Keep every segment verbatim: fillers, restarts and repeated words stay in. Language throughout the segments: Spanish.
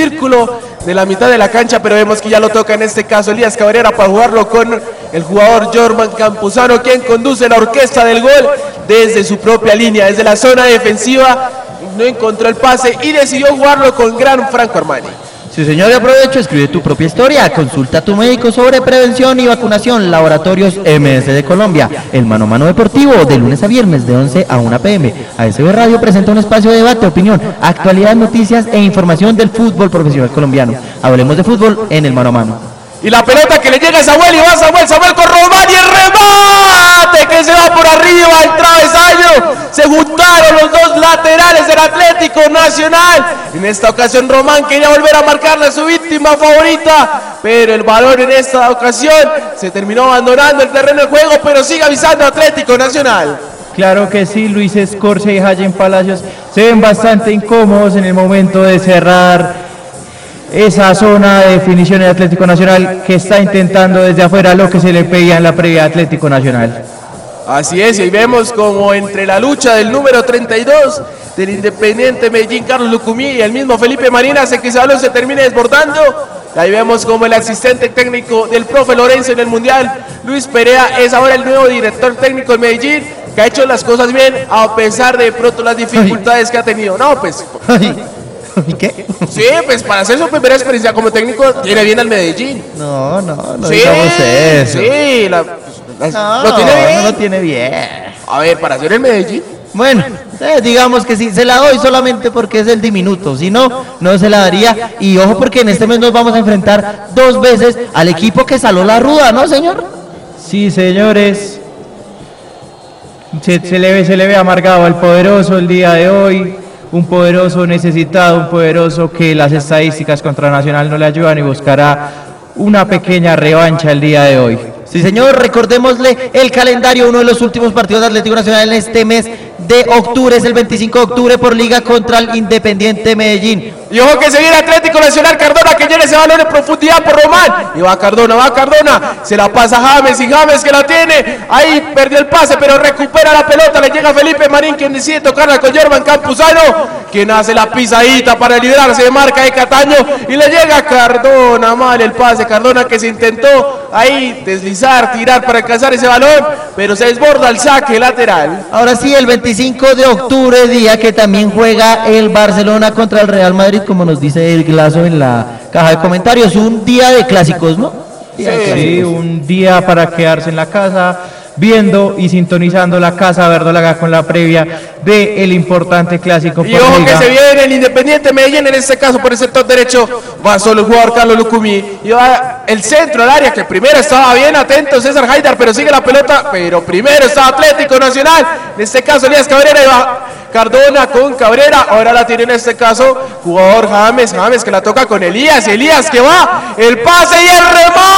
círculo de la mitad de la cancha, pero vemos que ya lo toca en este caso Elías Cabrera para jugarlo con el jugador Jorman Campuzano, quien conduce la orquesta del gol desde su propia línea, desde la zona defensiva. No encontró el pase y decidió jugarlo con gran Franco Armani. Sí, señor, de aprovecho, escribe tu propia historia, consulta a tu médico sobre prevención y vacunación. Laboratorios M S de Colombia, el mano a mano deportivo, de lunes a viernes de once a una pe eme. A S B Radio presenta un espacio de debate, opinión, actualidad, noticias e información del fútbol profesional colombiano. Hablemos de fútbol en el mano a mano. Y la pelota que le llega a Samuel, y va Samuel, Samuel con Román, y el remate que se va por arriba, el travesaño. Se juntaron los dos laterales del Atlético Nacional. En esta ocasión Román quería volver a marcarle a su víctima favorita, pero el balón en esta ocasión se terminó abandonando el terreno de juego, pero sigue avisando Atlético Nacional. Claro que sí, Luis Escorcia y Hayen Palacios se ven bastante incómodos en el momento de cerrar esa zona de definición del Atlético Nacional, que está intentando desde afuera lo que se le pedía en la previa Atlético Nacional. Así es, y vemos como entre la lucha del número treinta y dos del Independiente Medellín, Carlos Lucumí, y el mismo Felipe Marina, hace que ese balón se termine desbordando. Ahí vemos como el asistente técnico del profe Lorenzo en el Mundial, Luis Perea, es ahora el nuevo director técnico de Medellín, que ha hecho las cosas bien a pesar de pronto las dificultades que ha tenido. No, pues... ¿Y qué? Sí, pues para hacer su primera experiencia como técnico, tiene bien al Medellín. No, no, no sí, digamos eso. Sí, la, la, no, lo tiene bien. No lo tiene bien. A ver, para hacer el Medellín. Bueno, eh, digamos que sí, se la doy solamente porque es el diminuto, si no, no se la daría. Y ojo porque en este mes nos vamos a enfrentar dos veces al equipo que saló la ruda, ¿no, señor? Sí, señores. Se, se, le ve, se le ve amargado al poderoso el día de hoy. Un poderoso necesitado, un poderoso que las estadísticas contra Nacional no le ayudan y buscará una pequeña revancha el día de hoy. Sí, señor, recordémosle el calendario, uno de los últimos partidos de Atlético Nacional en este mes de octubre, es el veinticinco de octubre por Liga contra el Independiente Medellín. Y ojo que se viene Atlético Nacional, Cardona que llena ese balón en profundidad por Román. Y va Cardona, va Cardona, se la pasa James y James que la tiene. Ahí perdió el pase, pero recupera la pelota, le llega Felipe Marín, quien decide tocarla con Jorman Campuzano, quien hace la pisadita para librarse de marca de Cataño. Y le llega a Cardona, mal el pase, Cardona que se intentó ahí deslizar, tirar para alcanzar ese balón, pero se desborda el saque lateral. Ahora sí, el veinticinco de octubre, día que también juega el Barcelona contra el Real Madrid, como nos dice el Glazo en la caja de comentarios, un día de clásicos, ¿no? Sí, sí, un día para quedarse en la casa, viendo y sintonizando la Casa Verdolaga con la previa de el importante clásico. Y ojo que se viene el Independiente Medellín, en este caso por el sector derecho va solo el jugador Carlos Lucumí, y va el centro al área, que primero estaba bien atento César Haidar, pero sigue la pelota, pero primero está Atlético Nacional, en este caso Elías Cabrera, y va Cardona con Cabrera, ahora la tiene en este caso jugador James, James que la toca con Elías, Elías que va, el pase y el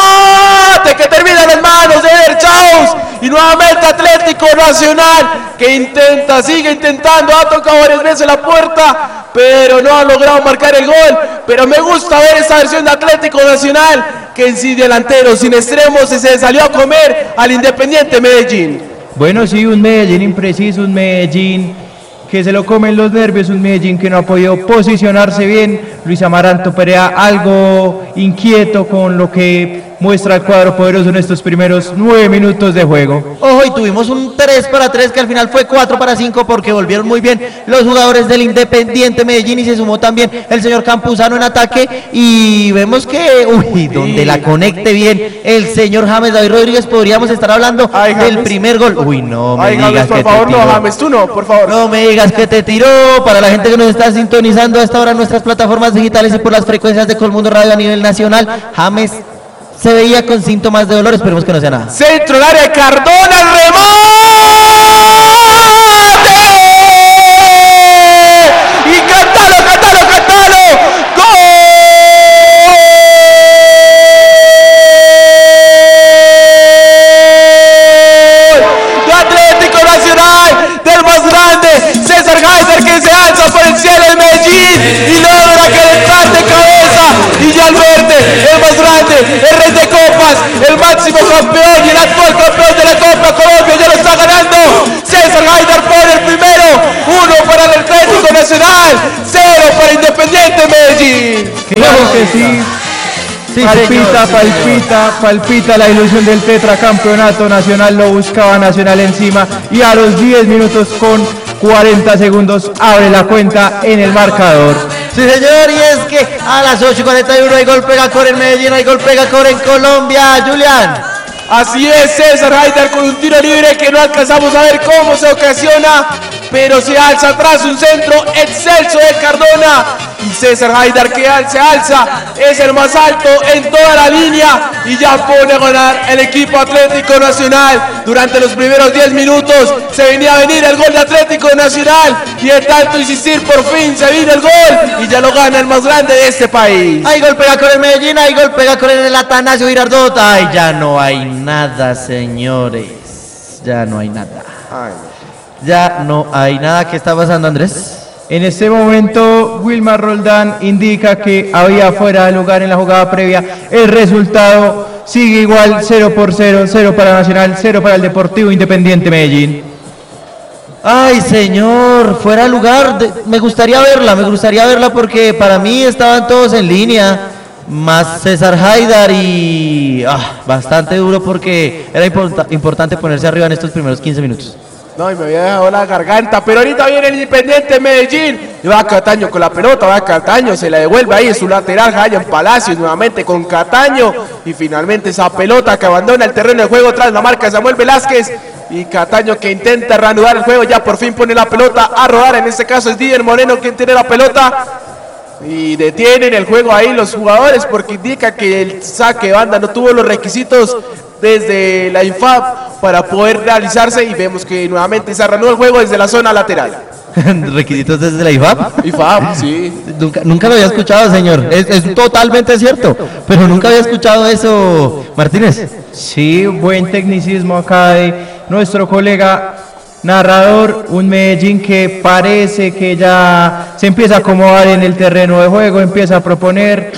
remate que termina en las manos de Eder Chaus, y nuevamente Atlético Nacional que intenta, sigue intentando, ha tocado varias veces la puerta, pero no ha logrado marcar el gol. Pero me gusta ver esta versión de Atlético Nacional, que en sí delantero, sin extremos, se salió a comer al Independiente Medellín. Bueno, sí, un Medellín impreciso, un Medellín que se lo comen los nervios, un Medellín que no ha podido posicionarse bien. Luis Amaranto Perea algo inquieto con lo que muestra el cuadro poderoso en estos primeros nueve minutos de juego. Ojo, y tuvimos un tres para tres que al final fue cuatro para cinco porque volvieron muy bien los jugadores del Independiente Medellín y se sumó también el señor Campuzano en ataque, y vemos que, uy, donde la conecte bien el señor James David Rodríguez, podríamos estar hablando Ay, del primer gol. Uy, no me Ay, digas James, por que favor, te tiró. no, James, tú no, por favor. No me digas que te tiró. Para la gente que nos está sintonizando a esta hora en nuestras plataformas digitales y por las frecuencias de Colmundo Radio a nivel nacional, James se veía con síntomas de dolor, esperemos que no sea nada. Centro, el área de Cardona, el remate. Y cántalo, cántalo, cántalo. ¡Gol! De Atlético Nacional, del más grande, César Haidar, que se alza por el cielo del Medellín y logra que le trate cabeza. Y ya Alberte, el más grande, el rey de copas, el máximo campeón y el actual campeón de la Copa Colombia, ya lo está ganando. César Haidar pone el primero, uno para el Atlético Nacional, cero para Independiente Medellín. Claro que sí. Sí, palpita, señor, palpita, palpita la ilusión del tetracampeonato nacional, lo buscaba Nacional encima y a los diez minutos con cuarenta segundos abre la cuenta en el marcador. Sí, señor, y es que a las ocho y cuarenta y uno hay gol Pegacor en Medellín, hay gol Pegacor en Colombia, Julián. Así es, César Haidar con un tiro libre que no alcanzamos a ver cómo se ocasiona, pero se alza atrás un centro excelso de Cardona. Y César Haidar que se alza, es el más alto en toda la línea y ya pone a ganar el equipo Atlético Nacional. Durante los primeros diez minutos se venía a venir el gol de Atlético Nacional y de tanto insistir por fin se vino el gol y ya lo gana el más grande de este país. Hay gol Pegacor en Medellín, hay gol Pegacor en el Atanasio Girardot. Ay, ya no hay nada, señores. Ya no hay nada. Ay. Ya no hay nada. ¿Qué está pasando, Andrés? En este momento, Wilmar Roldán indica que había fuera de lugar en la jugada previa. El resultado sigue igual, cero por cero, cero para Nacional, cero para el Deportivo Independiente Medellín. Ay, señor, fuera de lugar. De, me gustaría verla, me gustaría verla porque para mí estaban todos en línea. Más César Haidar y ah, bastante duro porque era import importante ponerse arriba en estos primeros quince minutos. No, y me había dejado la garganta, pero ahorita viene el Independiente Medellín y va Cataño con la pelota, va Cataño, se la devuelve ahí en su lateral, Ryan Palacios nuevamente con Cataño y finalmente esa pelota que abandona el terreno de juego tras la marca de Samuel Velázquez y Cataño que intenta reanudar el juego, ya por fin pone la pelota a rodar, en este caso es Díaz Moreno quien tiene la pelota y detienen el juego ahí los jugadores porque indica que el saque de banda no tuvo los requisitos desde la I N F A P para poder realizarse y vemos que nuevamente se reanuda el juego desde la zona lateral. ¿Requisitos desde la I F A P? I F A P, sí. Nunca, nunca lo había escuchado, señor. Es, es totalmente cierto, pero nunca había escuchado eso, Martínez. Sí, buen tecnicismo acá de nuestro colega narrador, un Medellín que parece que ya se empieza a acomodar en el terreno de juego, empieza a proponer,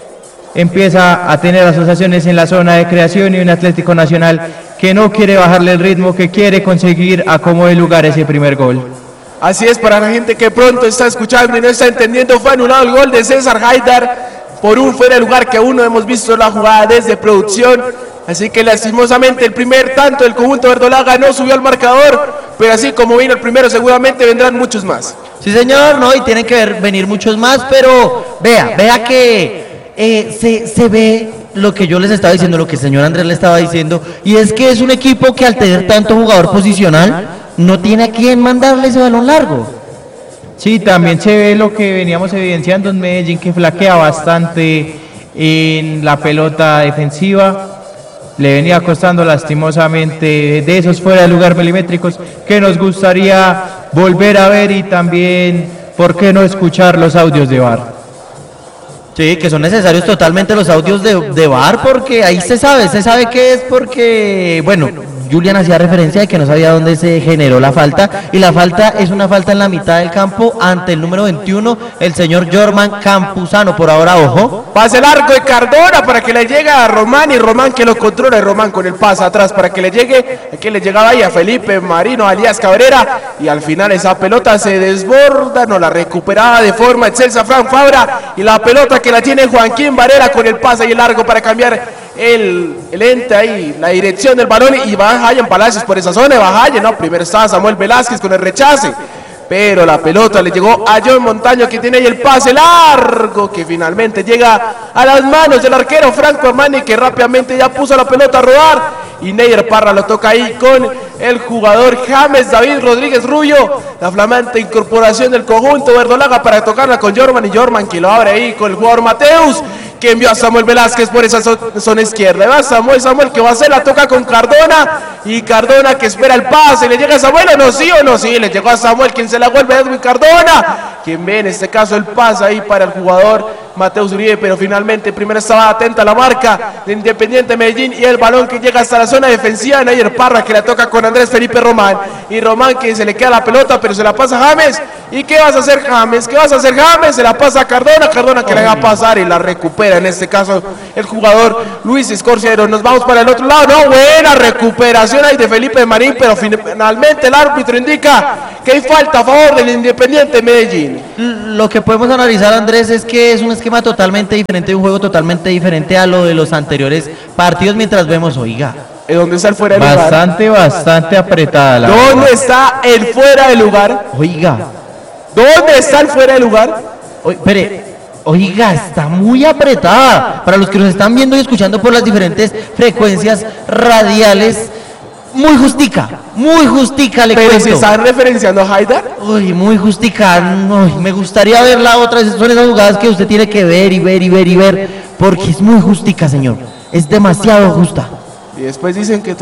empieza a tener asociaciones en la zona de creación y un Atlético Nacional que no quiere bajarle el ritmo, que quiere conseguir a como de lugar ese primer gol. Así es, para la gente que pronto está escuchando y no está entendiendo, fue anulado el gol de César Haidar por un fuera de lugar que aún no hemos visto la jugada desde producción. Así que lastimosamente el primer tanto del conjunto verdolaga no subió al marcador, pero así como vino el primero seguramente vendrán muchos más. Sí, señor, no, y tienen que ver, venir muchos más, pero vea, vea que eh, se, se ve lo que yo les estaba diciendo, lo que el señor Andrés le estaba diciendo, y es que es un equipo que al tener tanto jugador posicional, no tiene a quién mandarle ese balón largo. Sí, también se ve lo que veníamos evidenciando en Medellín, que flaquea bastante en la pelota defensiva. Le venía costando lastimosamente de esos fuera de lugar milimétricos que nos gustaría volver a ver y también, ¿por qué no escuchar los audios de V A R? Sí, que son necesarios totalmente los audios de, de V A R porque ahí se sabe, se sabe qué es porque, bueno, Julián hacía referencia de que no sabía dónde se generó la falta y la falta es una falta en la mitad del campo ante el número veintiuno, el señor Jorman Campuzano. Por ahora, ojo. Pase largo de Cardona para que le llegue a Román y Román que lo controla y Román con el pase atrás para que le llegue, que le llegaba ahí a Felipe Marino, alias Cabrera y al final esa pelota se desborda, no la recuperaba de forma excelsa Fran Fabra y la pelota que la tiene Joaquín Varela con el pase y el largo para cambiar el, el ente ahí, la dirección del balón y va Hayan Palacios por esa zona, va Hayan, no, primero estaba Samuel Velázquez con el rechace, pero la pelota le llegó a John Montaño que tiene ahí el pase largo que finalmente llega a las manos del arquero Franco Armani que rápidamente ya puso la pelota a rodar y Neyer Parra lo toca ahí con el jugador James David Rodríguez Rubio, la flamante incorporación del conjunto verdolaga para tocarla con Jorman y Jorman que lo abre ahí con el jugador Mateus que envió a Samuel Velázquez por esa zona izquierda. Va Samuel, Samuel que va a hacer la toca con Cardona y Cardona que espera el pase, le llega a Samuel o no, sí o no, sí, le llegó a Samuel quien se la vuelve a Edwin Cardona, quien ve en este caso el pase ahí para el jugador Mateus Uribe, pero finalmente primero estaba atenta a la marca de Independiente Medellín y el balón que llega hasta la zona defensiva, Neyer Parra que la toca con Andrés Felipe Román y Román que se le queda la pelota pero se la pasa a James. ¿Y qué vas a hacer James? ¿Qué vas a hacer James? Se la pasa a Cardona, Cardona que le va a pasar y la recupera en este caso el jugador Luis Escorciero. Nos vamos para el otro lado, no, buena recuperación ahí de Felipe Marín, pero finalmente el árbitro indica que hay falta a favor del Independiente Medellín. Lo que podemos analizar, Andrés, es que es un esquema totalmente diferente, un juego totalmente diferente a lo de los anteriores partidos, mientras vemos, oiga, ¿Dónde está el fuera de lugar? Bastante, bastante apretada la ¿Dónde verdad. está el fuera de lugar? oiga, ¿Dónde está el fuera de lugar? oi- espere, oiga, está muy apretada. Para los que nos están viendo y escuchando por las diferentes frecuencias radiales, muy justica, muy justica, le Pero cuento. si están referenciando a Haidar. Uy, muy justica. Uy, me gustaría ver la otra. Son esas jugadas que usted tiene que ver y ver y ver y ver, porque es muy justica, señor. Es demasiado justa. Y después dicen que